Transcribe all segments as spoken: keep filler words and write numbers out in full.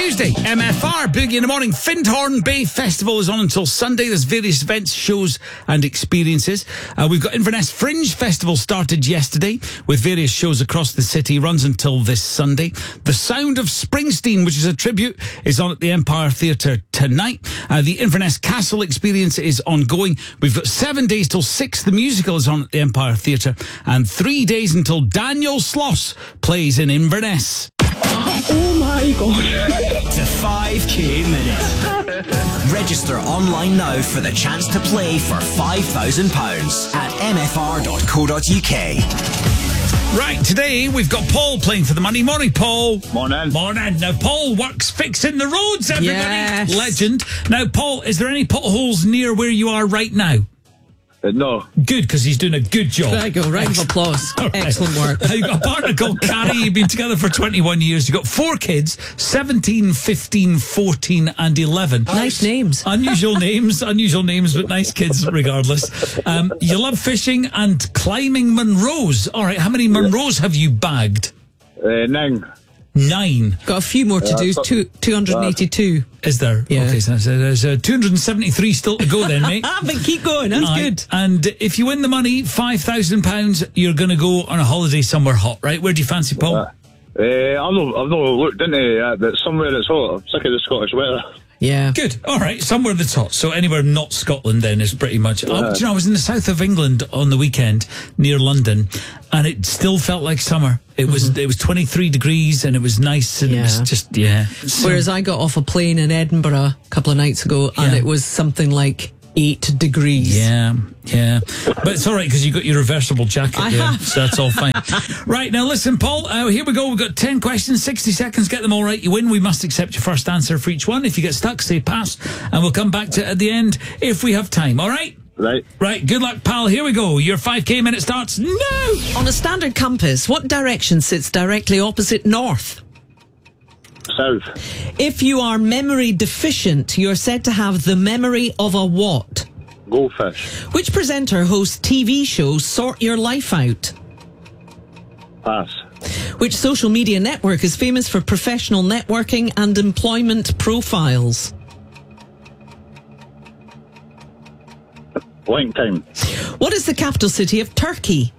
Tuesday, M F R, Boogie in the Morning. Findhorn Bay Festival is on until Sunday. There's various events, shows and experiences. Uh, we've got Inverness Fringe Festival started yesterday with various shows across the city. Runs until this Sunday. The Sound of Springsteen, which is a tribute, is on at the Empire Theatre tonight. Uh, the Inverness Castle experience is ongoing. We've got seven days till six. The musical is on at the Empire Theatre. And three days until Daniel Sloss plays in Inverness. Oh my God. To five K minute. Register online now for the chance to play for five thousand pounds at m f r dot co dot u k. Right, today we've got Paul playing for the money. Morning, Paul. Morning. Morning. Now, Paul works fixing the roads, everybody. Yes. Legend. Now, Paul, is there any potholes near where you are right now? Uh, no. Good, because he's doing a good job. There you go. Round of applause. All right. Excellent work. Now, you've got a partner called Carrie. You've been together for twenty-one years. You've got four kids, seventeen, fifteen, fourteen and eleven. Nice names. Unusual names, unusual names, but nice kids regardless. Um, you love fishing and climbing Munros. All right, how many Munros have you bagged? Uh, nine. Nine. Got a few more to do. so- Two, two hundred eighty-two. Is there? Yeah. Okay, so there's uh, two hundred seventy-three still to go then, mate. Ah, but keep going. That's Aye. good. And if you win the money, five thousand pounds, you're going to go on a holiday somewhere hot, right? Where do you fancy, Paul? Uh, uh, I've not, I've not looked into it yet, but somewhere that's hot. I'm sick of the Scottish weather. Yeah. Good. All right. Somewhere that's hot. So anywhere not Scotland then is pretty much. Oh, do you know, I was in the south of England on the weekend near London, and it still felt like summer. It was it was twenty-three degrees, and it was nice, and it was Yeah. just yeah. So- Whereas I got off a plane in Edinburgh a couple of nights ago, and Yeah. it was something like eight degrees. Yeah, yeah. But it's all right because you got your reversible jacket I there, have. so that's all fine. Right, now listen, Paul, uh, here we go. We've got ten questions, sixty seconds. Get them all right. You win. We must accept your first answer for each one. If you get stuck, say pass, and we'll come back to it at the end if we have time. All right? Right. Right, good luck, pal. Here we go. Your five K minute starts now. On a standard compass, what direction sits directly opposite north? South. If you are memory deficient, you're said to have the memory of a what? Goldfish. Which presenter hosts T V shows Sort Your Life Out? Pass. Which social media network is famous for professional networking and employment profiles? Blank time. What is the capital city of Turkey?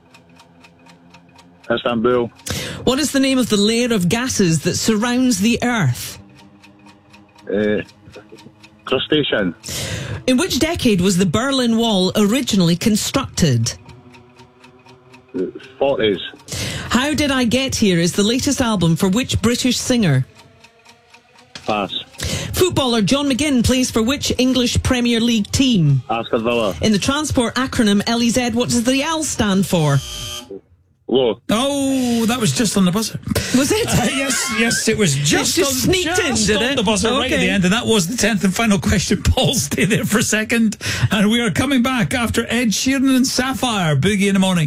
Istanbul. What is the name of the layer of gases that surrounds the Earth? Uh, crustacean. In which decade was the Berlin Wall originally constructed? forties. How Did I Get Here is the latest album for which British singer? Pass. Footballer John McGinn plays for which English Premier League team? Aston Villa. In the transport acronym L E Z, what does the L stand for? Low. Oh, that was just on the buzzer. Was it? Uh, yes, yes, it was just, just on, sneaked just in, did on it? the buzzer right at Okay. the end, and that was the tenth and final question. Paul, stay there for a second, and we are coming back after Ed Sheeran and Sapphire. Boogie in the Morning.